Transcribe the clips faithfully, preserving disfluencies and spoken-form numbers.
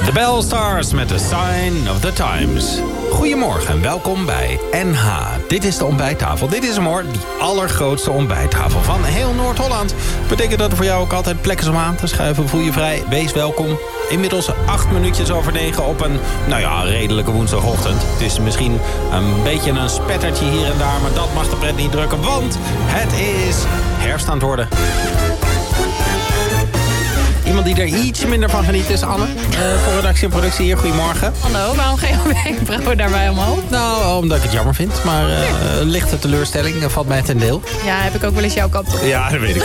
The Bell Stars met The Sign of the Times. Goedemorgen en welkom bij N H. Dit is de ontbijttafel. Dit is hem hoor, die allergrootste ontbijttafel van heel Noord-Holland. Betekent dat er voor jou ook altijd plek is om aan te schuiven. Voel je vrij, wees welkom. Inmiddels acht minuutjes over negen op een, nou ja, redelijke woensdagochtend. Het is misschien een beetje een spettertje hier en daar, maar dat mag de pret niet drukken, want het is herfst aan het worden. Iemand die er iets minder van geniet is Anne. Uh, voor redactie en productie hier. Goedemorgen. Hallo, waarom ga je wenkbrauwen daarbij omhoog? Nou, omdat ik het jammer vind. Maar uh, lichte teleurstelling valt mij ten deel. Ja, heb ik ook wel eens jouw kant op. Ja, dat weet ik.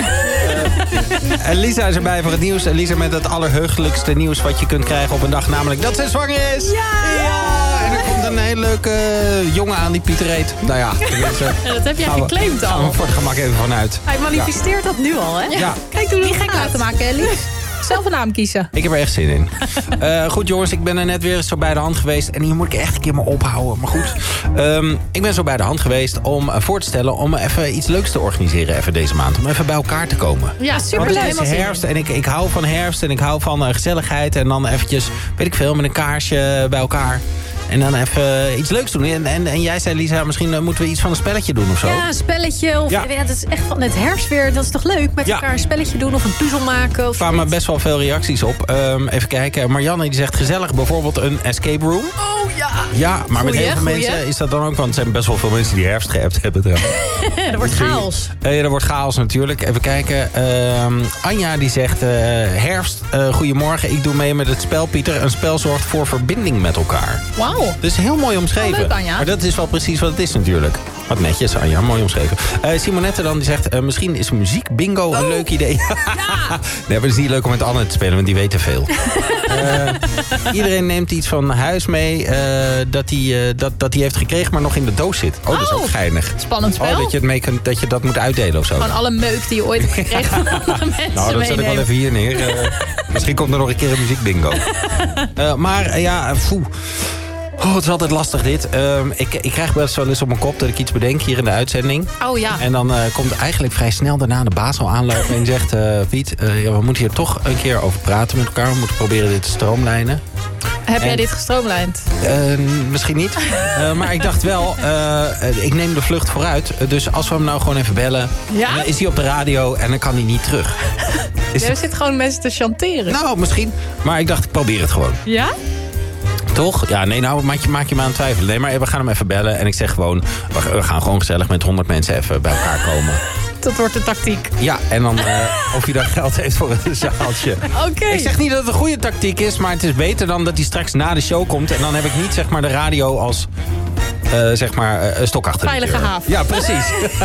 uh, en Lisa is erbij voor het nieuws. En Lisa met het allerheugelijkste nieuws wat je kunt krijgen op een dag. Namelijk dat ze zwanger is. Ja! Ja! En er komt een hele leuke jongen aan die Pieter heet. Nou ja, tenminste. Ja, dat heb jij geclaimd al. Gaan we voor het gemak even vanuit. Hij manifesteert ja. dat nu al, hè? Ja. Kijk, doe die gek laten maken, Ellie. Zelf een naam kiezen. Ik heb er echt zin in. Uh, goed jongens, ik ben er net weer zo bij de hand geweest. En hier moet ik echt een keer me ophouden. Maar goed, um, ik ben zo bij de hand geweest om uh, voor te stellen... om even iets leuks te organiseren even deze maand. Om even bij elkaar te komen. Ja, superleuk. Want het is herfst en ik, ik hou van herfst en ik hou van uh, gezelligheid. En dan eventjes, weet ik veel, met een kaarsje bij elkaar... En dan even iets leuks doen. En, en, en jij zei, Lisa, misschien uh, moeten we iets van een spelletje doen of zo. Ja, een spelletje. Of, ja. Ja, dat is echt van het herfstweer. Dat is toch leuk? Met ja. elkaar een spelletje doen of een puzzel maken. Er kwamen best wel veel reacties op. Um, even kijken. Marianne die zegt gezellig. Bijvoorbeeld een escape room. Oh ja. Ja, maar goeie, met heel veel goeie. mensen is dat dan ook. Want er zijn best wel veel mensen die herfst geappt hebben. Er wordt chaos. Uh, ja, er wordt chaos natuurlijk. Even kijken. Um, Anja die zegt uh, herfst. Uh, goedemorgen. Ik doe mee met het spel, Pieter. Een spel zorgt voor verbinding met elkaar. Wauw. Dus heel mooi omschreven. Oh, leuk, Anja. Maar dat is wel precies wat het is natuurlijk. Wat netjes, Anja. Mooi omschreven. Uh, Simonette dan die zegt... Uh, misschien is muziek bingo een oh. leuk idee. Ja. Nee, maar het is niet leuk om met Anne te spelen, want die weet te veel. uh, iedereen neemt iets van huis mee... Uh, dat hij uh, dat, dat heeft gekregen, maar nog in de doos zit. Oh, oh. Dat is ook geinig. Spannend spel. Oh, dat je, het mee kunt, dat je dat moet uitdelen of zo. Van alle meuk die je ooit hebt gekregen van andere mensen. Nou, dat zet ik wel even hier neer. Uh, misschien komt er nog een keer een muziek bingo. Uh, maar uh, ja, foe. Oh, het is altijd lastig dit. Um, ik, ik krijg best wel eens op mijn kop dat ik iets bedenk hier in de uitzending. Oh ja. En dan uh, komt eigenlijk vrij snel daarna de baas al aanlopen en zegt... Uh, Piet, uh, ja, we moeten hier toch een keer over praten met elkaar. We moeten proberen dit te stroomlijnen. Heb en, jij dit gestroomlijnd? Uh, misschien niet. Uh, maar ik dacht wel, uh, ik neem de vlucht vooruit. Dus als we hem nou gewoon even bellen... Ja? Dan is hij op de radio en dan kan hij niet terug. Is Jij het... zit gewoon mensen te chanteren. Nou, misschien. Maar ik dacht, ik probeer het gewoon. Ja? Toch? Ja, nee, nou maak je, maak je me aan het twijfelen. Nee, maar we gaan hem even bellen. En ik zeg gewoon, we gaan gewoon gezellig met honderd mensen even bij elkaar komen. Dat wordt de tactiek. Ja, en dan uh, of hij daar geld heeft voor een zaaltje. Oké. Okay. Ik zeg niet dat het een goede tactiek is, maar het is beter dan dat hij straks na de show komt. En dan heb ik niet zeg maar de radio als uh, zeg maar uh, stok achter veilige de deur. haven. Ja, precies.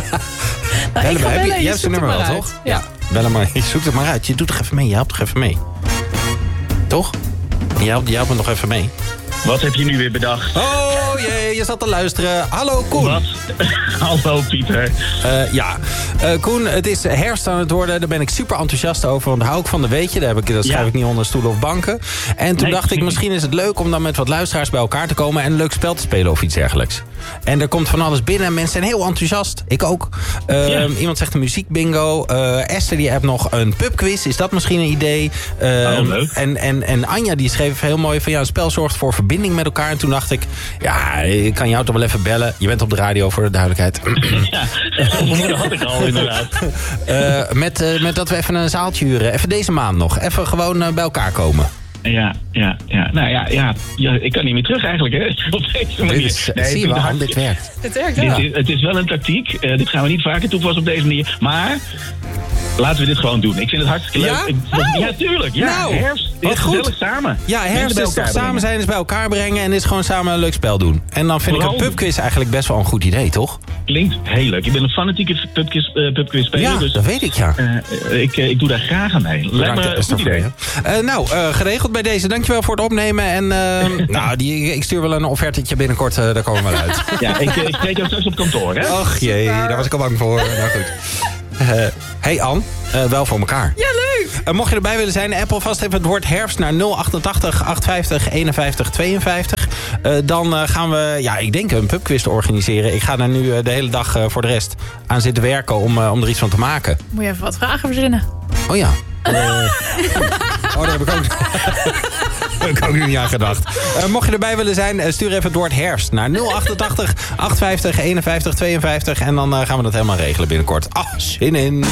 Nou, ik ga bellen, je, je hebt zijn nummer wel, toch? Ja. ja. Bel hem maar. Je zoekt het maar uit. Je doet toch even mee. Je helpt toch even mee. Toch? Je helpt, je helpt me nog even mee. Wat heb je nu weer bedacht? Oh jee, je zat te luisteren. Hallo Koen. Wat? Hallo Pieter. Uh, ja, uh, Koen, het is herfst aan het worden. Daar ben ik super enthousiast over. Want daar hou ik van de weetje. Daar heb ik, dat schrijf ja. ik niet onder stoelen of banken. En toen nee, dacht ik, misschien is het leuk om dan met wat luisteraars bij elkaar te komen. En een leuk spel te spelen of iets dergelijks. En er komt van alles binnen. En mensen zijn heel enthousiast. Ik ook. Uh, ja. Iemand zegt een muziekbingo. Uh, Esther die heeft nog een pubquiz. Is dat misschien een idee? Uh, oh, leuk. En, en, en Anja die schreef heel mooi van ja, een spel zorgt voor verbinding met elkaar. En toen dacht ik, ja, ik kan jou toch wel even bellen. Je bent op de radio voor de duidelijkheid. Ja, dat had ik al inderdaad. Uh, met, uh, met dat we even een zaaltje huren. Even deze maand nog. Even gewoon uh, bij elkaar komen. Ja, ja, ja. Nou ja, ja, ja, ik kan niet meer terug eigenlijk, hè. Op deze manier. Dit is, nee, zie je wel, hard... dit werkt. Het werkt, dit ja. is, het is wel een tactiek. Uh, dit gaan we niet vaker toepassen op deze manier. Maar laten we dit gewoon doen. Ik vind het hartstikke leuk. Ja? Ik, Oh. Ja, tuurlijk. Ja, nou, herfst is gezellig samen. Ja, herfst is toch samen zijn, is bij elkaar brengen en is gewoon samen een leuk spel doen. En dan vind Vooral, ik een pubquiz eigenlijk best wel een goed idee, toch? Klinkt heel leuk. Ik ben een fanatieke pubquiz, uh, pubquiz speler. Ja, dus, dat weet ik, ja. Uh, ik, uh, ik doe daar graag aan mee. Lijkt me een goed idee. Uh, nou, uh, geregeld bij deze. Dankjewel voor het opnemen. En uh, nou, die, ik stuur wel een offertetje binnenkort. Uh, daar komen we wel uit. Ja, ik, ik spreek jou straks op kantoor, hè? Och jee, daar was ik al bang voor. Nou goed. Uh, hey Ann, uh, wel voor elkaar. Ja, leuk. Uh, mocht je erbij willen zijn, app alvast even het woord herfst naar nul achtentachtig achthonderdvijftig eenenvijftig tweeënvijftig. Uh, dan uh, gaan we, ja, ik denk een pubquiz te organiseren. Ik ga er nu uh, de hele dag uh, voor de rest aan zitten werken om, uh, om er iets van te maken. Moet je even wat vragen verzinnen? Oh ja. Uh, oh, daar heb ik ook. Heb ik ook niet aan gedacht. Uh, mocht je erbij willen zijn, uh, stuur even het woord herfst naar nul achtentachtig, achthonderdvijftig, eenenvijftig, tweeënvijftig. En dan uh, gaan we dat helemaal regelen binnenkort. Ah, zin in.